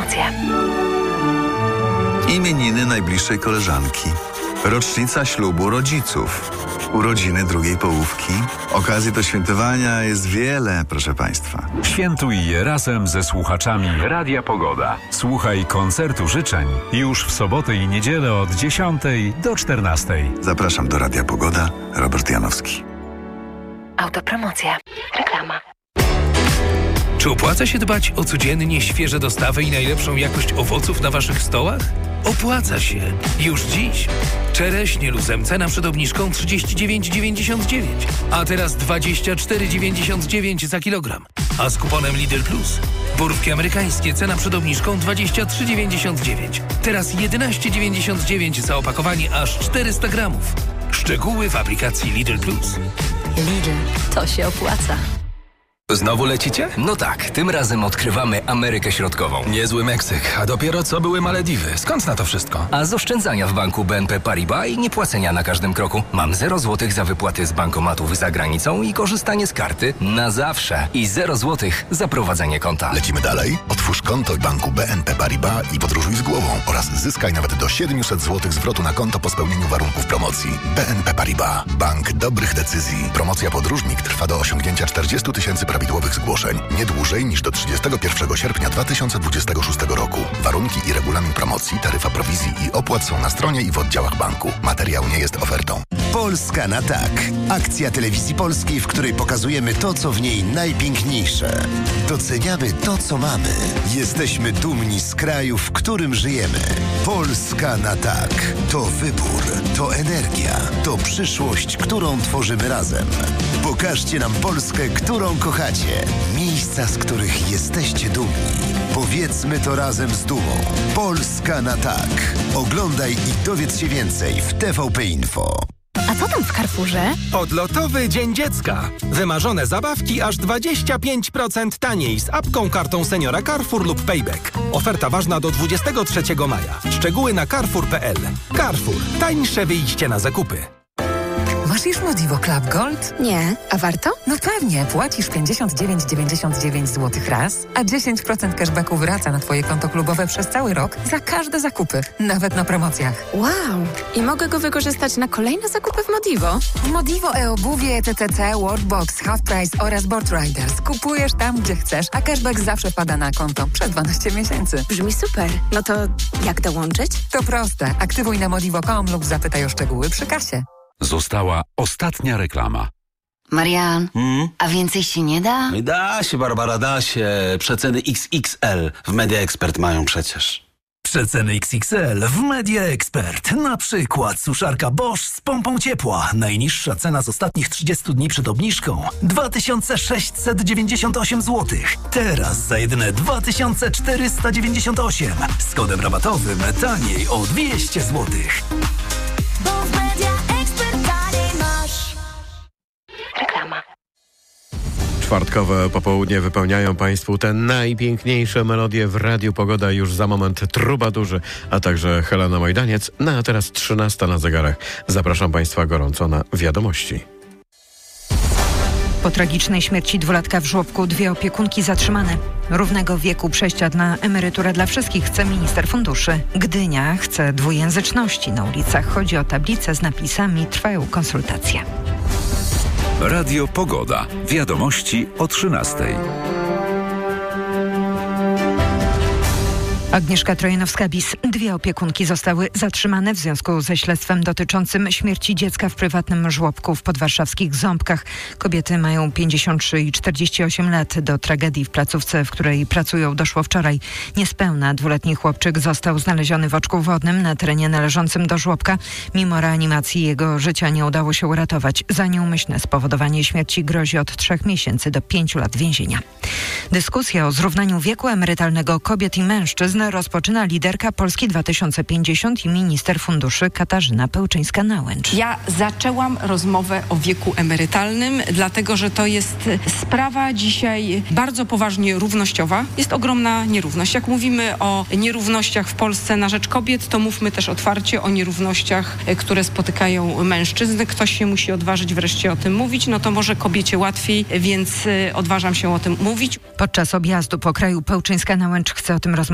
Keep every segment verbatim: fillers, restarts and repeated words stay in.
Autopromocje. Imieniny najbliższej koleżanki. Rocznica ślubu rodziców. Urodziny drugiej połówki. Okazji do świętowania jest wiele, proszę Państwa. Świętuj je razem ze słuchaczami Radia Pogoda. Słuchaj koncertu życzeń już w sobotę i niedzielę od dziesiątej do czternastej. Zapraszam do Radia Pogoda. Robert Janowski. Autopromocja. Reklama. Czy opłaca się dbać o codziennie świeże dostawy i najlepszą jakość owoców na Waszych stołach? Opłaca się. Już dziś. Czereśnie luzem cena przed obniżką trzydzieści dziewięć dziewięćdziesiąt dziewięć, a teraz dwadzieścia cztery dziewięćdziesiąt dziewięć za kilogram. A z kuponem Lidl Plus borówki amerykańskie cena przed obniżką dwadzieścia trzy dziewięćdziesiąt dziewięć, teraz jedenaście dziewięćdziesiąt dziewięć za opakowanie aż czterysta gramów. Szczegóły w aplikacji Lidl Plus. Lidl, to się opłaca. Znowu lecicie? No tak, tym razem odkrywamy Amerykę Środkową. Niezły Meksyk, a dopiero co były Malediwy. Skąd na to wszystko? A z oszczędzania w banku B N P Paribas i niepłacenia na każdym kroku. Mam zero złotych za wypłaty z bankomatów za granicą i korzystanie z karty na zawsze. I zero złotych za prowadzenie konta. Lecimy dalej? Otwórz konto w banku B N P Paribas i podróżuj z głową oraz zyskaj nawet do siedemset złotych zwrotu na konto po spełnieniu warunków promocji. B N P Paribas. Bank dobrych decyzji. Promocja Podróżnik trwa do osiągnięcia czterdzieści tysięcy prawidłowych zgłoszeń. Nie dłużej niż do trzydziestego pierwszego sierpnia dwa tysiące dwudziestego szóstego roku. Warunki i regulamin promocji, taryfa prowizji i opłat są na stronie i w oddziałach banku. Materiał nie jest ofertą. Polska na tak. Akcja Telewizji Polskiej, w której pokazujemy to, co w niej najpiękniejsze. Doceniamy to, co mamy. Jesteśmy dumni z kraju, w którym żyjemy. Polska na tak. To wybór, to energia, to przyszłość, którą tworzymy razem. Pokażcie nam Polskę, którą kochacie. Miejsca, z których jesteście dumni. Powiedzmy to razem z dumą. Polska na tak. Oglądaj i dowiedz się więcej w T V P Info. A co tam w Carrefourze? Odlotowy Dzień Dziecka. Wymarzone zabawki aż dwadzieścia pięć procent taniej z apką, kartą seniora Carrefour lub Payback. Oferta ważna do dwudziestego trzeciego maja. Szczegóły na carrefour kropka p l. Carrefour. Tańsze wyjście na zakupy. Masz już Modivo Club Gold? Nie. A warto? No pewnie. Płacisz pięćdziesiąt dziewięć dziewięćdziesiąt dziewięć złotych raz, a dziesięć procent cashbacku wraca na Twoje konto klubowe przez cały rok za każde zakupy, nawet na promocjach. Wow. I mogę go wykorzystać na kolejne zakupy w Modivo? W Modivo e-obuwie, T T C, Worldbox, Half Price oraz Board Riders. Kupujesz tam, gdzie chcesz, a cashback zawsze wpada na konto przez dwanaście miesięcy. Brzmi super. No to jak dołączyć? To proste. Aktywuj na modivo kropka com lub zapytaj o szczegóły przy kasie. Została ostatnia reklama. Marian, Hmm? a więcej się nie da? Da się, Barbara, da się. Przeceny X X L w Media Expert mają przecież. Przeceny X X L w Media Expert. Na przykład suszarka Bosch z pompą ciepła. Najniższa cena z ostatnich trzydziestu dni przed obniżką dwa tysiące sześćset dziewięćdziesiąt osiem złotych. Teraz za jedyne dwa tysiące czterysta dziewięćdziesiąt osiem. Z kodem rabatowym taniej o dwieście złotych. Bo w Media Expert taniej masz. Reklama. Czwartkowe popołudnie wypełniają Państwu te najpiękniejsze melodie w Radiu Pogoda. Już za moment Trubadurzy, a także Helena Mojdaniec. No a teraz trzynasta na zegarach. Zapraszam Państwa gorąco na wiadomości. Po tragicznej śmierci dwulatka w żłobku dwie opiekunki zatrzymane. Równego wieku przejścia na emeryturę dla wszystkich chce minister funduszy. Gdynia chce dwujęzyczności. Na ulicach chodzi o tablice z napisami. Trwają konsultacje. Radio Pogoda. Wiadomości o trzynastej. Agnieszka Trojanowska-Bis. Dwie opiekunki zostały zatrzymane w związku ze śledztwem dotyczącym śmierci dziecka w prywatnym żłobku w podwarszawskich Ząbkach. Kobiety mają pięćdziesiąt trzy i czterdzieści osiem lat. Do tragedii w placówce, w której pracują, doszło wczoraj. Niespełna dwuletni chłopczyk został znaleziony w oczku wodnym na terenie należącym do żłobka. Mimo reanimacji jego życia nie udało się uratować. Za nieumyślne spowodowanie śmierci grozi od trzech miesięcy do pięciu lat więzienia. Dyskusja o zrównaniu wieku emerytalnego kobiet i mężczyzn rozpoczyna liderka Polski dwa tysiące pięćdziesiąt i minister funduszy Katarzyna Pełczyńska-Nałęcz. Ja zaczęłam rozmowę o wieku emerytalnym, dlatego że to jest sprawa dzisiaj bardzo poważnie równościowa. Jest ogromna nierówność. Jak mówimy o nierównościach w Polsce na rzecz kobiet, to mówmy też otwarcie o nierównościach, które spotykają mężczyzn. Ktoś się musi odważyć wreszcie o tym mówić, no to może kobiecie łatwiej, więc odważam się o tym mówić. Podczas objazdu po kraju Pełczyńska-Nałęcz chce o tym rozmawiać z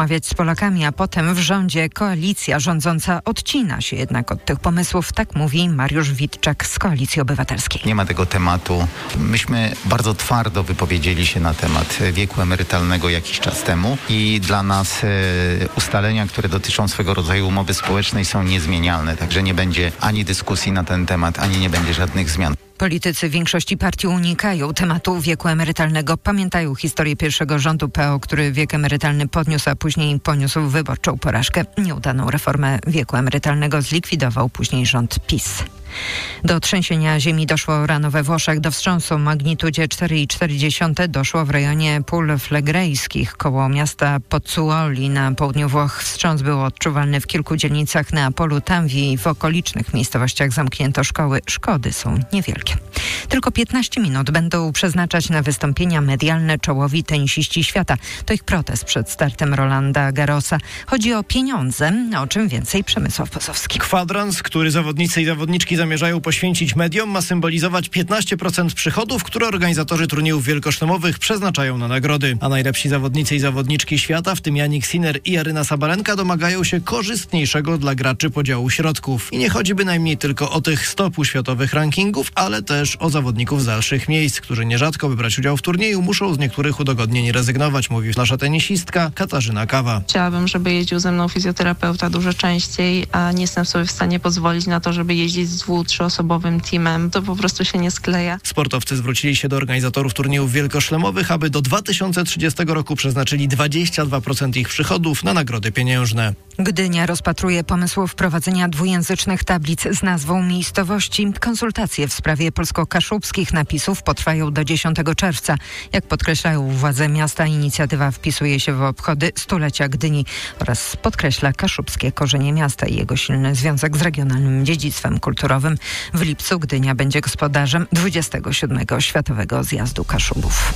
przedszkolakami, a potem w rządzie koalicja rządząca odcina się jednak od tych pomysłów. Tak mówi Mariusz Witczak z Koalicji Obywatelskiej. Nie ma tego tematu. Myśmy bardzo twardo wypowiedzieli się na temat wieku emerytalnego jakiś czas temu i dla nas e, ustalenia, które dotyczą swego rodzaju umowy społecznej są niezmienialne. Także nie będzie ani dyskusji na ten temat, ani nie będzie żadnych zmian. Politycy większości partii unikają tematu wieku emerytalnego. Pamiętają historię pierwszego rządu P O, który wiek emerytalny podniósł, a później poniósł wyborczą porażkę. Nieudaną reformę wieku emerytalnego zlikwidował później rząd PiS. Do trzęsienia ziemi doszło rano we Włoszech. Do wstrząsu o magnitudzie cztery i cztery dziesiąte doszło w rejonie Pól Flegrejskich koło miasta Pozzuoli na południu Włoch. Wstrząs był odczuwalny w kilku dzielnicach Neapolu, Tanvi i w okolicznych miejscowościach zamknięto szkoły. Szkody są niewielkie. Tylko piętnaście minut będą przeznaczać na wystąpienia medialne czołowi tenisiści świata. To ich protest przed startem Rolanda Garrosa. Chodzi o pieniądze, o czym więcej Przemysław Pozowski. Kwadrans, który zawodnicy i zawodniczki zamierzają poświęcić mediom, ma symbolizować piętnaście procent przychodów, które organizatorzy turniejów wielkoszlemowych przeznaczają na nagrody. A najlepsi zawodnicy i zawodniczki świata, w tym Jannik Sinner i Aryna Sabalenka, domagają się korzystniejszego dla graczy podziału środków. I nie chodzi bynajmniej tylko o tych sto półświatowych rankingów, ale też o zawodników z dalszych miejsc, którzy nierzadko, by brać udział w turnieju, muszą z niektórych udogodnień rezygnować, mówi nasza tenisistka Katarzyna Kawa. Chciałabym, żeby jeździł ze mną fizjoterapeuta dużo częściej, a nie jestem sobie w stanie pozwolić na to, żeby jeździć z dwu, trzyosobowym teamem. To po prostu się nie skleja. Sportowcy zwrócili się do organizatorów turniejów wielkoszlemowych, aby do dwa tysiące trzydziestego roku przeznaczyli dwadzieścia dwa procent ich przychodów na nagrody pieniężne. Gdynia rozpatruje pomysł wprowadzenia dwujęzycznych tablic z nazwą miejscowości. Konsultacje w sprawie polsko-kaszubskich napisów potrwają do dziesiątego czerwca. Jak podkreślają władze miasta, inicjatywa wpisuje się w obchody stulecia Gdyni oraz podkreśla kaszubskie korzenie miasta i jego silny związek z regionalnym dziedzictwem kulturowym. W lipcu Gdynia będzie gospodarzem dwudziestego siódmego Światowego Zjazdu Kaszubów.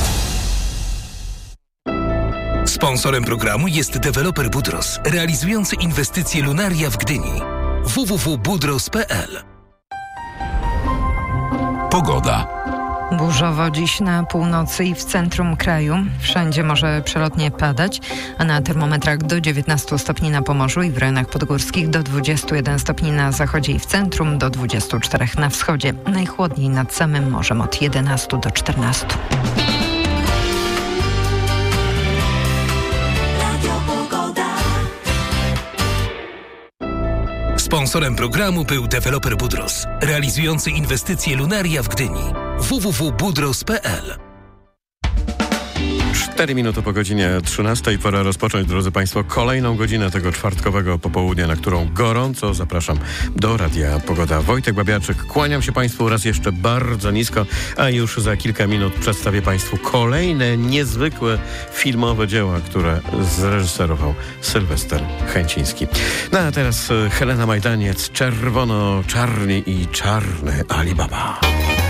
Sponsorem programu jest deweloper Budros, realizujący inwestycje Lunaria w Gdyni. w w w kropka budros kropka p l. Pogoda. Burzowo dziś na północy i w centrum kraju. Wszędzie może przelotnie padać, a na termometrach do dziewiętnastu stopni na Pomorzu i w rejonach podgórskich, do dwudziestu jeden stopni na zachodzie i w centrum, do dwudziestu czterech na wschodzie. Najchłodniej nad samym morzem od jedenastu do czternastu. Sponsorem programu był deweloper Budros, realizujący inwestycje Lunaria w Gdyni. w w w kropka budros kropka p l. Cztery minuty po godzinie trzynastej. Pora rozpocząć, drodzy Państwo, kolejną godzinę tego czwartkowego popołudnia, na którą gorąco zapraszam do Radia Pogoda. Wojtek Babiarczyk, kłaniam się Państwu raz jeszcze bardzo nisko, a już za kilka minut przedstawię Państwu kolejne niezwykłe filmowe dzieła, które zreżyserował Sylwester Chęciński. No a teraz Helena Majdaniec, Czerwono, Czarni i Czarny Alibaba.